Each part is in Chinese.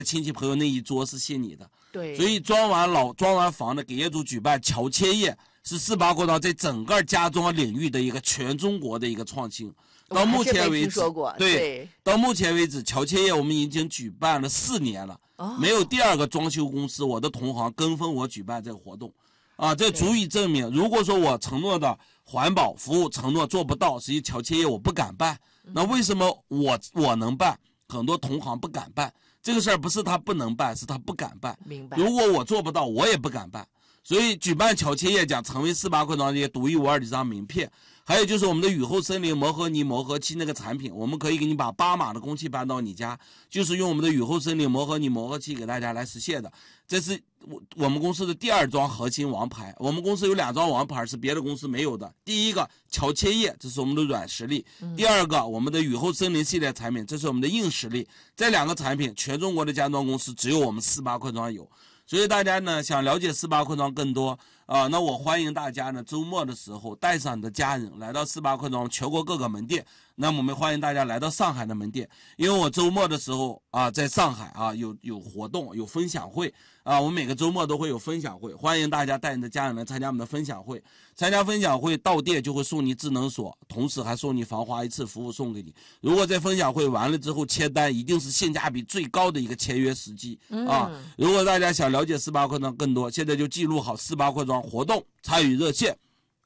亲戚朋友那一桌是信你的。 对， 所以装完房的给业主举办乔切业，是4·8扩张在整个家装领域的一个全中国的一个创新。到目前为止， 对， 到目前为止，乔切业我们已经举办了4年了，没有第二个装修公司我的同行跟风我举办这个活动，这足以证明，如果说我承诺的环保服务承诺做不到，实际乔切业我不敢办。那为什么我能办，很多同行不敢办？这个事儿不是他不能办，是他不敢办。 明白。 如果我做不到，我也不敢办。所以举办乔切业将成为4·8扩张业独一无二的一张名片。还有就是我们的雨后森林磨合泥磨合漆那个产品，我们可以给你把8码的工期搬到你家，就是用我们的雨后森林磨合泥磨合漆给大家来实现的。这是我们公司的第2桩核心王牌。我们公司有2桩王牌是别的公司没有的。第一个乔切业，这是我们的软实力；第二个我们的雨后森林系列产品，这是我们的硬实力。这2个产品全中国的家装公司只有我们4·8扩张有。所以大家呢想了解4·8扩张更多那我欢迎大家呢周末的时候带上你的家人来到4·8扩张全国各个门店。那我们欢迎大家来到上海的门店，因为我周末的时候在上海有活动有分享会我们每个周末都会有分享会，欢迎大家带你的家人来参加我们的分享会。参加分享会到店就会送你智能锁，同时还送你防滑1次服务送给你。如果在分享会完了之后签单，一定是性价比最高的一个签约时机如果大家想了解4·8扩张更多，现在就记录好4·8扩张活动参与热线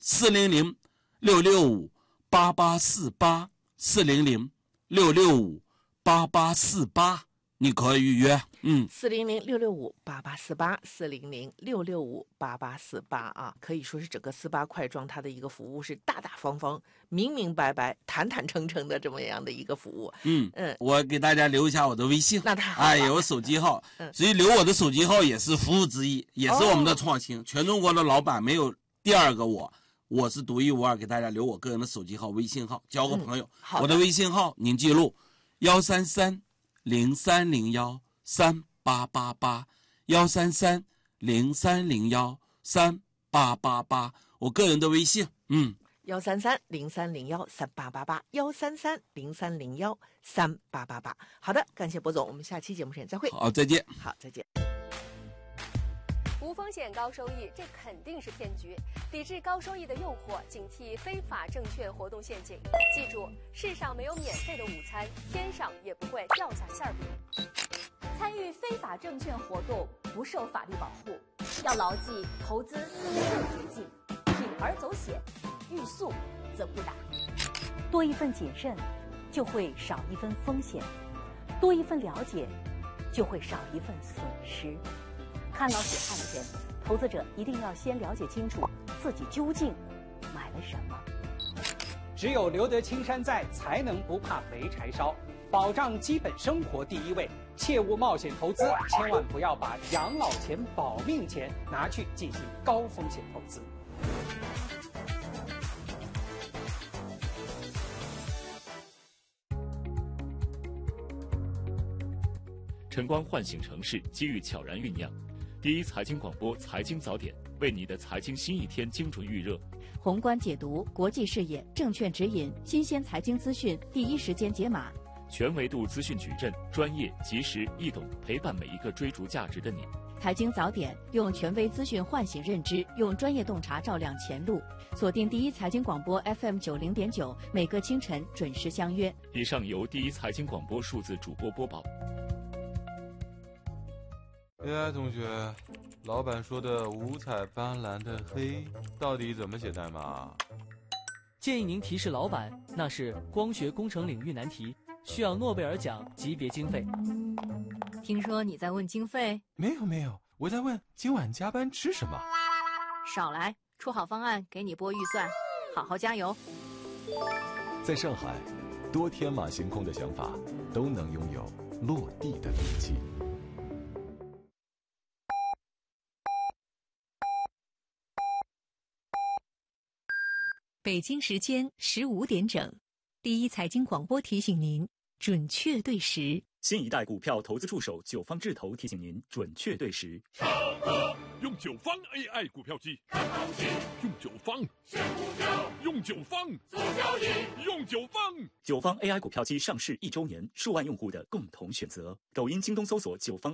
400-665-8848 400-665-8848，你可以预约。 400-665-8848 400-665-8848可以说是整个4·8快装它的一个服务是大大方方、明明白白、坦坦诚诚的这么样的一个服务。 我给大家留一下我的微信， 那太好了， 有手机号，所以留我的手机号也是服务之一，也是我们的创新。全中国的老板没有第2个我是独一无二，给大家留我个人的手机号、微信号，交个朋友。我的微信号您记录133-0301-3888 133-0301-3888，我个人的微信。 133-0301-3888 133-0301-3888。好的，感谢博总，我们下期节目时间再会。 好，再见。 好，再见。 无风险高收益，这肯定是骗局。抵制高收益的诱惑，警惕非法证券活动陷阱。记住，世上没有免费的午餐，天上也不会掉下馅饼。 参与非法证券活动不受法律保护，要牢记投资没有捷径，铤而走险，欲速则不达。 多一份谨慎，就会少一分风险；多一份了解，就会少一份损失。看牢血汗钱，投资者一定要先了解清楚自己究竟买了什么。 只有留得青山在，才能不怕没柴烧。保障基本生活第一位，切勿冒险投资，千万不要把养老钱、保命钱拿去进行高风险投资。 晨光唤醒城市，机遇悄然酝酿。第一财经广播财经早点，为你的财经新一天精准预热。 宏观解读，国际视野，证券指引，新鲜财经资讯，第一时间解码。 全维度资讯矩阵，专业、及时、易懂，陪伴每一个追逐价值的你。 财经早点，用权威资讯唤醒认知，用专业洞察照亮前路。锁定第一财经广播 FM90.9，每个清晨准时相约。 以上由第一财经广播数字主播播报。 AI 同学，老板说的五彩斑斓的黑到底怎么写代码？ 建议您提示老板，那是光学工程领域难题，需要诺贝尔奖级别经费。 听说你在问经费？ 没有，我在问今晚加班吃什么。 少来，出好方案给你拨预算，好好加油。 在上海，多天马行空的想法都能拥有落地的底气。 北京时间15点整，第一财经广播提醒您准确对时。 新一代股票投资助手九方智投提醒您准确对时。 用九方 AI 股票机，看好戏；用九方选股票，用九方做交易，用九方。 九方 AI 股票机上市1周年，数万用户的共同选择。抖音、京东搜索九方